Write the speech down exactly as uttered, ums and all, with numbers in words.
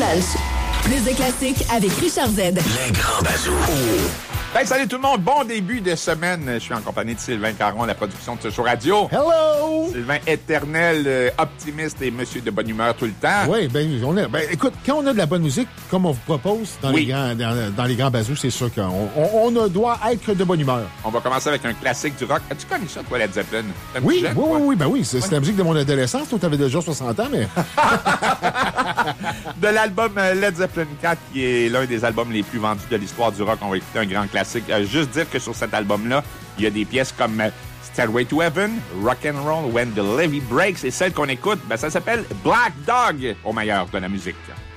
Lunch. Plus de classiques avec Richard Z. Les grands bazous. Hey, salut tout le monde, bon début de semaine. Je suis en compagnie de Sylvain Caron, la production de ce show radio. Hello! Sylvain éternel, euh, optimiste et monsieur de bonne humeur tout le temps. Oui, ben, on est, ben, écoute, quand on a de la bonne musique, comme on vous propose dans, Oui. les, grands, dans, dans les grands bazous, c'est sûr qu'on on, on doit être de bonne humeur. On va commencer avec un classique du rock. As-tu connu ça, toi, Led Zeppelin? T'es un Oui, petit jeune, oui, toi? oui, oui, ben oui, c'est, Ouais. c'est la musique de mon adolescence. Toi, t'avais déjà soixante ans, mais... De l'album euh, Led Zeppelin quatre, qui est l'un des albums les plus vendus de l'histoire du rock. On va écouter un grand classique. Euh, juste dire que sur cet album-là, il y a des pièces comme euh, Stairway to Heaven, Rock and Roll, When the Levee Breaks, et celle qu'on écoute, ben, ça s'appelle Black Dog, au meilleur de la musique.